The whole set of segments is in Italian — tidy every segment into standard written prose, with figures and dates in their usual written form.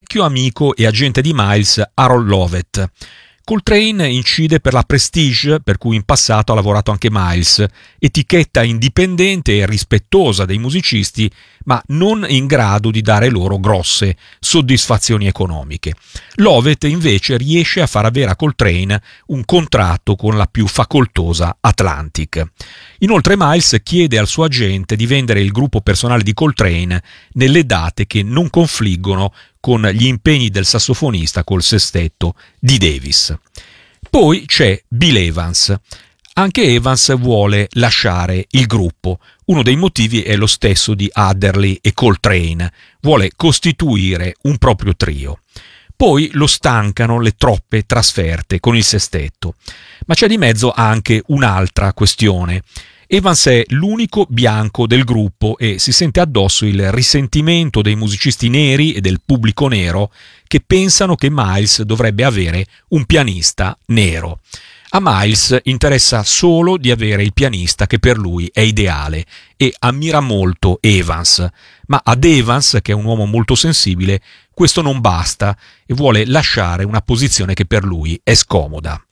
vecchio amico e agente di Miles, Harold Lovett. Coltrane incide per la Prestige, per cui in passato ha lavorato anche Miles, etichetta indipendente e rispettosa dei musicisti, ma non in grado di dare loro grosse soddisfazioni economiche. Lovett invece riesce a far avere a Coltrane un contratto con la più facoltosa Atlantic. Inoltre Miles chiede al suo agente di vendere il gruppo personale di Coltrane nelle date che non confliggono con gli impegni del sassofonista col sestetto di Davis. Poi c'è Bill Evans. Anche Evans vuole lasciare il gruppo. Uno dei motivi è lo stesso di Adderley e Coltrane. Vuole costituire un proprio trio. Poi lo stancano le troppe trasferte con il sestetto. Ma c'è di mezzo anche un'altra questione. Evans è l'unico bianco del gruppo e si sente addosso il risentimento dei musicisti neri e del pubblico nero che pensano che Miles dovrebbe avere un pianista nero. A Miles interessa solo di avere il pianista che per lui è ideale e ammira molto Evans, ma ad Evans, che è un uomo molto sensibile, questo non basta e vuole lasciare una posizione che per lui è scomoda.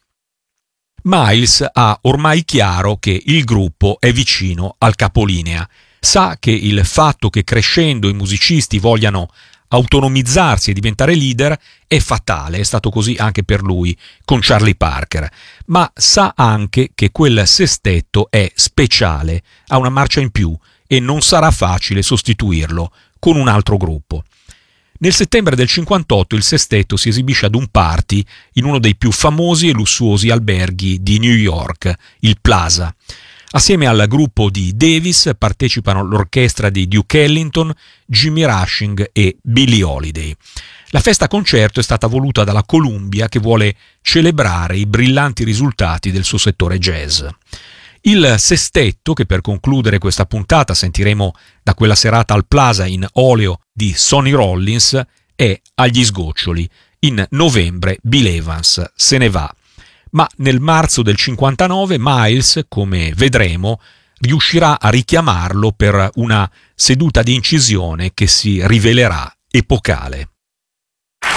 Miles ha ormai chiaro che il gruppo è vicino al capolinea. Sa che il fatto che crescendo i musicisti vogliano autonomizzarsi e diventare leader è fatale, è stato così anche per lui con Charlie Parker, ma sa anche che quel sestetto è speciale, ha una marcia in più e non sarà facile sostituirlo con un altro gruppo. Nel settembre del 58 il sestetto si esibisce ad un party in uno dei più famosi e lussuosi alberghi di New York, il Plaza. Assieme al gruppo di Davis partecipano l'orchestra di Duke Ellington, Jimmy Rushing e Billie Holiday. La festa concerto è stata voluta dalla Columbia, che vuole celebrare i brillanti risultati del suo settore jazz. Il sestetto, che per concludere questa puntata sentiremo da quella serata al Plaza in oleo di Sonny Rollins, è agli sgoccioli. In novembre Bill Evans se ne va. Ma nel marzo del 59 Miles, come vedremo, riuscirà a richiamarlo per una seduta di incisione che si rivelerà epocale.